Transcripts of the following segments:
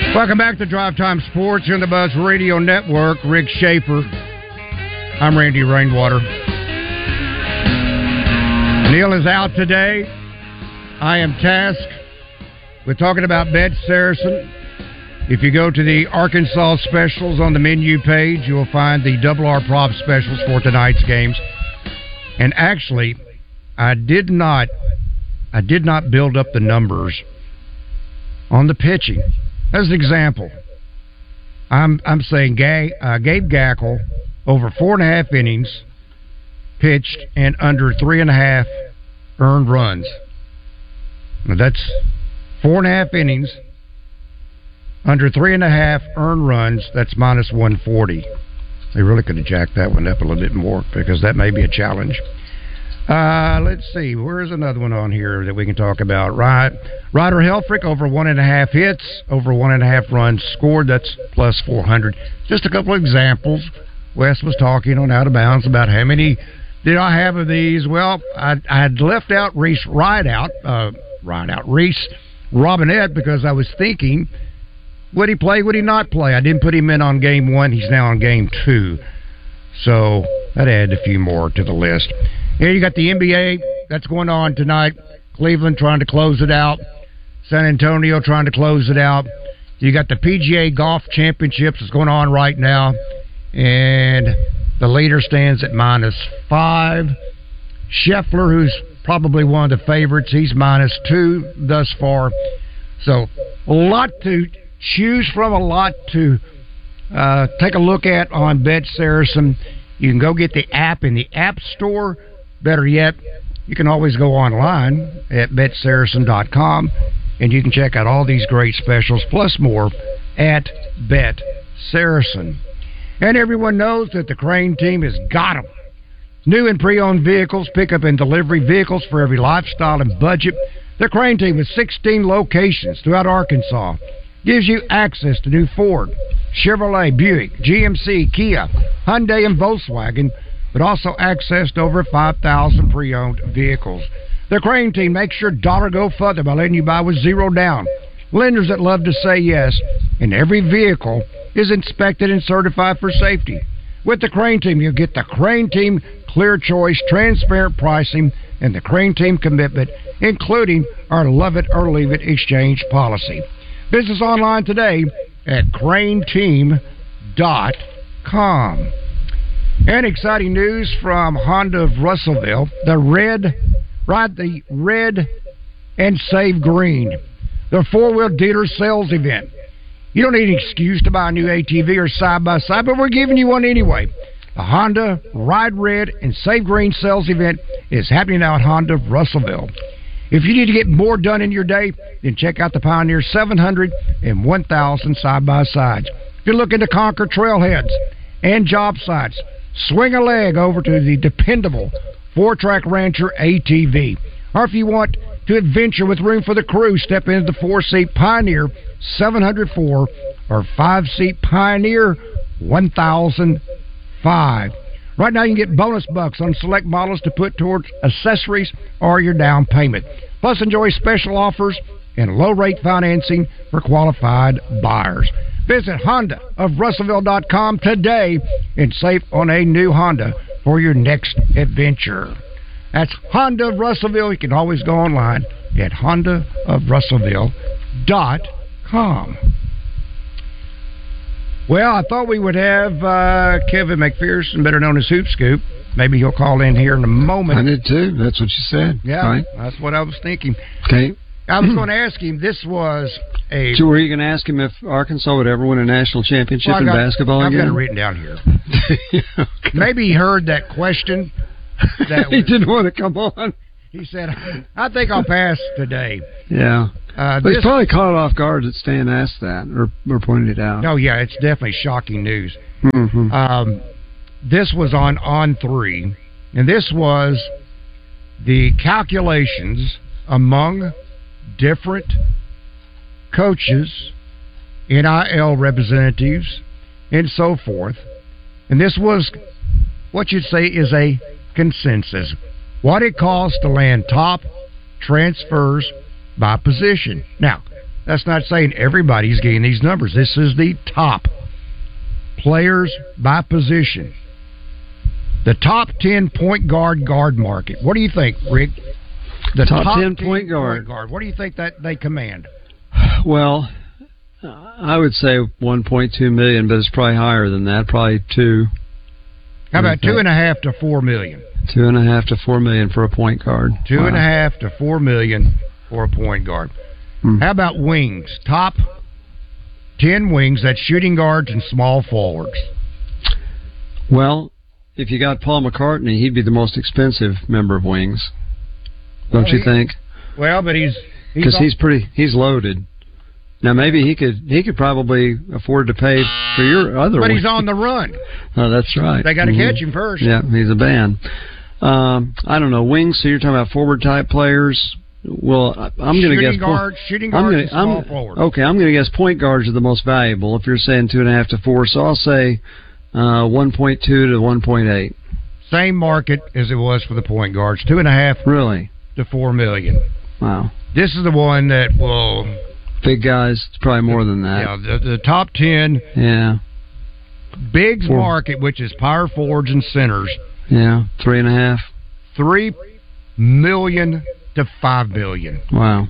Welcome back to Drive Time Sports here on the Buzz Radio Network. Rick Schaefer. I'm Randy Rainwater. Neil is out today. I am tasked with talking about Bet Saracen. If you go to the Arkansas specials on the menu page, you will find the Double R Prop specials for tonight's games. And actually, I did not build up the numbers on the pitching. As an example, I'm saying Gabe Gackle over 4.5 innings pitched and under 3.5 earned runs. Now that's 4.5 innings under 3.5 earned runs. That's minus 140. They really could have jacked that one up a little bit more because that may be a challenge. Let's see. Where's another one on here that we can talk about? Ryder Helfrich over 1.5 hits, over 1.5 runs scored. That's plus 400. Just a couple of examples. Wes was talking on Out of Bounds about how many did I have of these. Well, I had left out Reese Reese Robinette because I was thinking, would he play, would he not play? I didn't put him in on game 1. He's now on game 2. So that added a few more to the list. Here you got the NBA that's going on tonight. Cleveland trying to close it out. San Antonio trying to close it out. You got the PGA Golf Championships that's going on right now. And the leader stands at -5. Scheffler, who's probably one of the favorites, he's -2 thus far. So a lot to choose from, a lot to take a look at on Bet Saracen. You can go get the app in the App Store. Better yet, you can always go online at betsaracen.com, and you can check out all these great specials, plus more, at Bet Saracen. And everyone knows that the Crane team has got them. New and pre-owned vehicles, pickup and delivery vehicles for every lifestyle and budget. The Crane team with 16 locations throughout Arkansas gives you access to new Ford, Chevrolet, Buick, GMC, Kia, Hyundai, and Volkswagen, but also access to over 5,000 pre-owned vehicles. The Crane team makes your dollar go further by letting you buy with zero down. Lenders that love to say yes, and every vehicle is inspected and certified for safety. With the Crane team, you'll get the Crane team clear choice, transparent pricing, and the Crane team commitment, including our love it or leave it exchange policy. Visit us online today at craneteam.com. And exciting news from Honda of Russellville. The red and save green. Their four-wheel dealer sales event. You don't need an excuse to buy a new ATV or side-by-side, but we're giving you one anyway. The Honda Ride Red and Save Green sales event is happening now at Honda of Russellville. If you need to get more done in your day, then check out the Pioneer 700 and 1000 side-by-sides. If you're looking to conquer trailheads and job sites, swing a leg over to the dependable 4-Track Rancher ATV. Or if you want to adventure with room for the crew, step into the 4-seat Pioneer 704 or 5-seat Pioneer 1005. Right now you can get bonus bucks on select models to put towards accessories or your down payment. Plus enjoy special offers and low-rate financing for qualified buyers. Visit HondaofRussellville.com today and save on a new Honda for your next adventure. That's Honda of Russellville. You can always go online at HondaofRussellville.com. Well, I thought we would have Kevin McPherson, better known as Hoop Scoop. Maybe he'll call in here in a moment. I did too. That's what you said. Yeah, right. That's what I was thinking. Okay. I was going to ask him, this was a... So were you going to ask him if Arkansas would ever win a national championship in basketball again? I've got it written down here. Okay. Maybe he heard that question. He didn't want to come on. He said, I think I'll pass today. Yeah. But he's probably caught it off guard that Stan asked that or pointed it out. Oh, yeah, it's definitely shocking news. Mm-hmm. This was on 3, and this was the calculations among different coaches, NIL representatives, and so forth. And this was what you'd say is a consensus. What it costs to land top transfers by position. Now, That's not saying everybody's getting these numbers. This is the top players by position. The top 10 point guard market. What do you think, Rick? The top 10 point guard. What do you think that they command? Well, I would say 1.2 million, but it's probably higher than that. Probably 2. How about 2.5 to 4 million? 2.5 to 4 million for a point guard. 2.5 to 4 million for a point guard. How about wings? Top 10 wings, that's shooting guards and small forwards. Well, if you got Paul McCartney, he'd be the most expensive member of wings. Don't you think? Well, but he's loaded. Now maybe he could probably afford to pay for your other. But he's on the run. Oh, that's right. They got to catch him first. Yeah, he's a band. I don't know, wings. So you're talking about forward type players. Well, I'm going to guess shooting guards, and small forwards. Okay, I'm going to guess point guards are the most valuable. If you're saying 2.5 to 4, so I'll say 1.2 to 1.8. Same market as it was for the point guards. 2.5 really to 4 million. Wow. This is the one that will. Big guys, probably more than that. Yeah, the top 10. Yeah. Bigs market, which is power forwards and centers. Yeah, 3.5. 3 million to 5 million. Wow.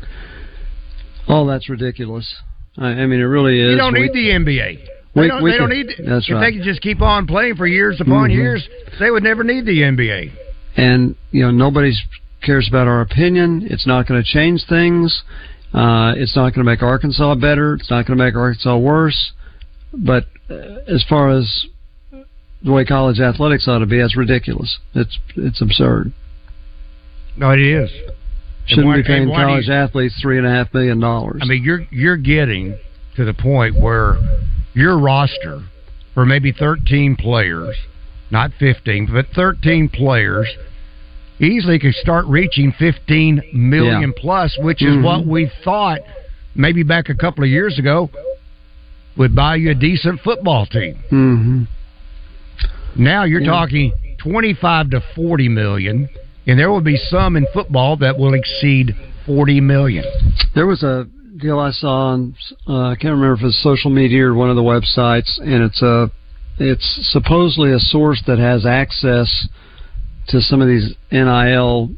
Oh, that's ridiculous. I mean, it really is. You don't need the NBA. They don't need. That's right. If they could just keep on playing for years upon years, they would never need the NBA. And nobody cares about our opinion. It's not going to change things. It's not going to make Arkansas better. It's not going to make Arkansas worse. But as far as the way college athletics ought to be, that's ridiculous. It's absurd. No, it is. Shouldn't be paying college athletes $3.5 million. I mean, you're getting to the point where your roster for maybe 13 players, not 15, but 13 players, easily could start reaching 15 million plus, which is what we thought maybe back a couple of years ago would buy you a decent football team. Now you're talking 25 to 40 million. And there will be some in football that will exceed 40 million. There was a deal I saw on I can't remember if it's social media or one of the websites, and it's supposedly a source that has access to some of these NIL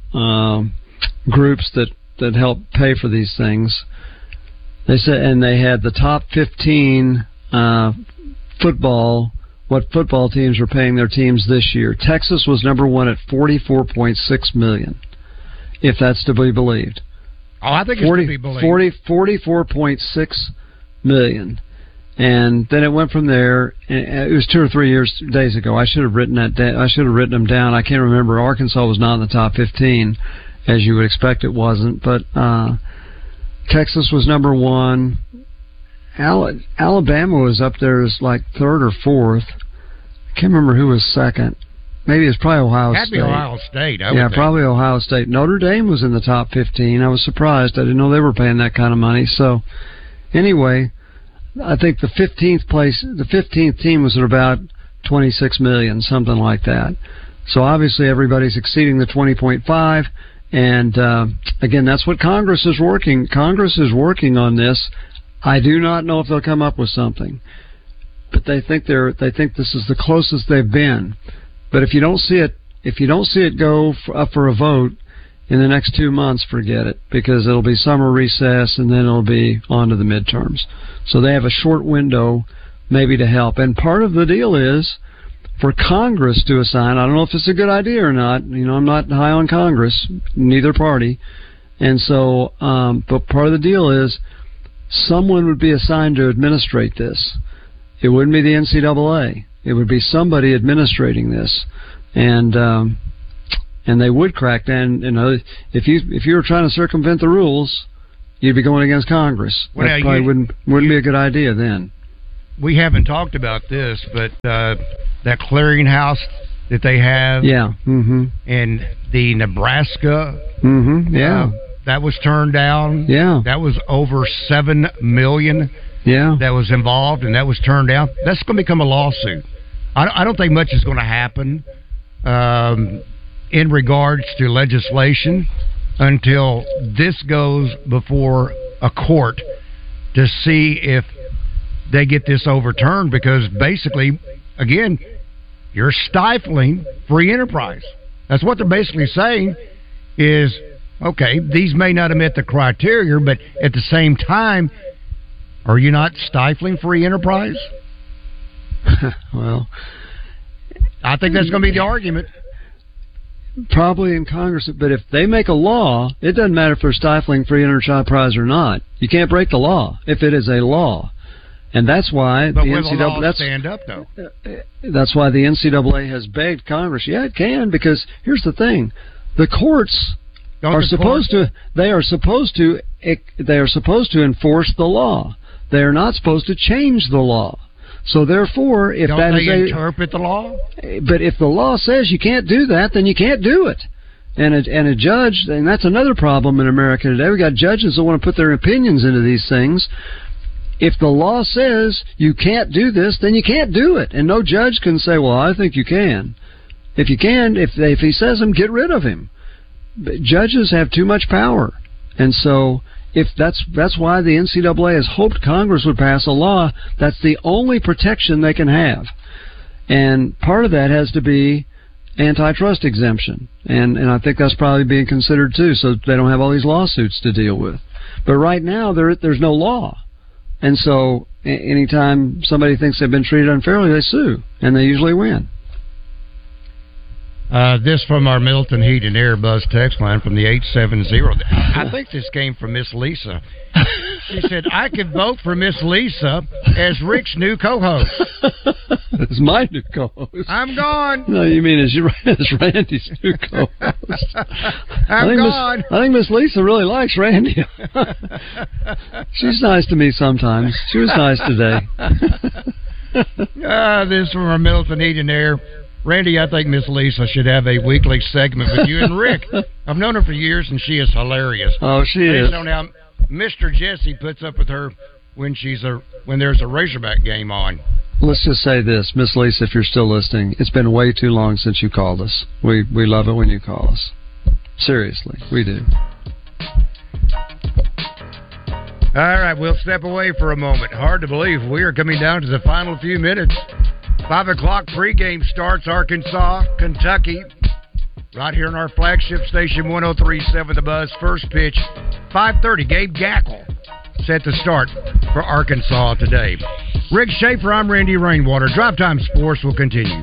groups that help pay for these things. They said, and they had the top 15 what football teams are paying their teams this year. Texas was number 1 at $44.6 million, if that's to be believed. Oh, I think it's to be believed. $44.6 million. And then it went from there. It was 2 or 3 days ago. I should have written them down. I can't remember. Arkansas was not in the top 15, as you would expect it wasn't. But Texas was number 1. Alabama was up there as like 3rd or 4th. I can't remember who was 2nd. Maybe it's probably Ohio State. That'd be Ohio State. Yeah, probably Ohio State. Notre Dame was in the top 15. I was surprised. I didn't know they were paying that kind of money. So, anyway, I think the 15th team was at about 26 million, something like that. So obviously everybody's exceeding the 20.5. And again, that's what Congress is working. Congress is working on this. I do not know if they'll come up with something, but they think this is the closest they've been. But if you don't see it go up for a vote in the next 2 months, forget it, because it'll be summer recess and then it'll be on to the midterms. So they have a short window maybe to help. And part of the deal is for Congress to assign. I don't know if it's a good idea or not. I'm not high on Congress, neither party, and so but part of the deal is someone would be assigned to administrate this. It wouldn't be the NCAA. It would be somebody administrating this, and they would crack down. If you were trying to circumvent the rules, you'd be going against Congress. Well, that probably wouldn't be a good idea then. We haven't talked about this, but that clearinghouse that they have, and the Nebraska, that was turned down. Yeah, that was over $7 million. Yeah, that was involved, and that was turned down. That's going to become a lawsuit. I don't think much is going to happen in regards to legislation until this goes before a court to see if they get this overturned, because basically, again, you're stifling free enterprise. That's what they're basically saying is, okay, these may not have met the criteria, but at the same time, are you not stifling free enterprise? Well, I think that's going to be the argument. Probably in Congress, but if they make a law, it doesn't matter if they're stifling free enterprise or not. You can't break the law if it is a law. And that's why but the will NCAA the law stand up, though? That's why the NCAA has begged Congress. Yeah, it can, because here's the thing: the courts are supposed to enforce the law. They are not supposed to change the law. So therefore, if don't that they is interpret the law? But if the law says you can't do that, then you can't do it. And a judge, and that's another problem in America today. We got judges that want to put their opinions into these things. If the law says you can't do this, then you can't do it, and no judge can say, "Well, I think you can." If you can, if he says him, get rid of him. But judges have too much power, and so if that's why the NCAA has hoped Congress would pass a law. That's the only protection they can have, and part of that has to be antitrust exemption, and I think that's probably being considered too, so they don't have all these lawsuits to deal with. But right now there's no law. And so anytime somebody thinks they've been treated unfairly, they sue, and they usually win. This from our Milton Heat and Air Buzz text line from the 870. I think this came from Miss Lisa. She said, I could vote for Miss Lisa as Rick's new co-host. It's my new co-host. I'm gone. No, you mean as Randy's new co-host. I'm gone. I think Miss Lisa really likes Randy. She's nice to me sometimes. She was nice today. This from our Milton Heat and Air. Randy, I think Miss Lisa should have a weekly segment with you and Rick. I've known her for years, and she is hilarious. Oh, she is. So now, Mr. Jesse puts up with her when there's a Razorback game on. Let's just say this, Miss Lisa, if you're still listening, it's been way too long since you called us. We love it when you call us. Seriously, we do. All right, we'll step away for a moment. Hard to believe we are coming down to the final few minutes. 5 o'clock pregame starts, Arkansas, Kentucky, right here on our flagship station, 103.7 The Buzz. First pitch, 5:30. Gabe Gackle set to start for Arkansas today. Rick Schaefer, I'm Randy Rainwater. Drive Time Sports will continue.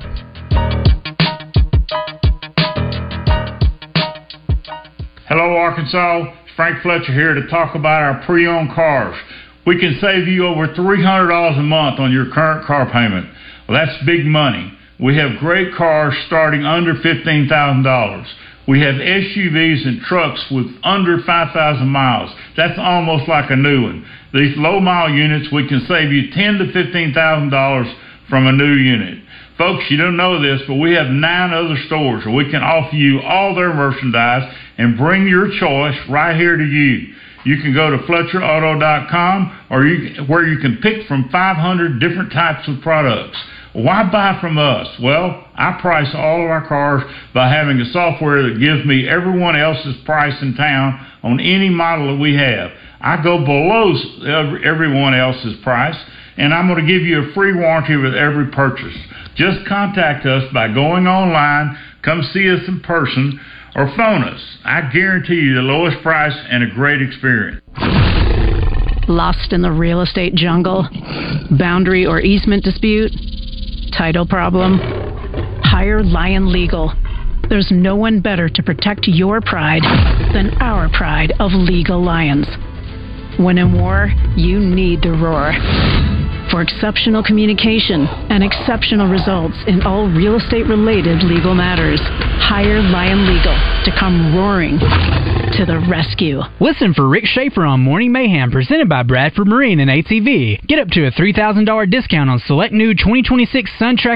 Hello, Arkansas. Frank Fletcher here to talk about our pre-owned cars. We can save you over $300 a month on your current car payment. Well, that's big money. We have great cars starting under $15,000. We have SUVs and trucks with under 5,000 miles. That's almost like a new one. These low-mile units, we can save you $10,000 to $15,000 from a new unit. Folks, you don't know this, but we have 9 other stores where we can offer you all their merchandise and bring your choice right here to you. You can go to FletcherAuto.com where you can pick from 500 different types of products. Why buy from us? Well, I price all of our cars by having a software that gives me everyone else's price in town on any model that we have. I go below everyone else's price, and I'm going to give you a free warranty with every purchase. Just contact us by going online, come see us in person, or phone us. I guarantee you the lowest price and a great experience. Lost in the real estate jungle? Boundary or easement dispute? Title problem? Hire Lion Legal. There's no one better to protect your pride than our pride of legal lions. When in war, you need to roar. For exceptional communication and exceptional results in all real estate-related legal matters, hire Lion Legal to come roaring to the rescue. Listen for Rick Schaefer on Morning Mayhem, presented by Bradford Marine and ATV. Get up to a $3,000 discount on select new 2026 Sun Tracker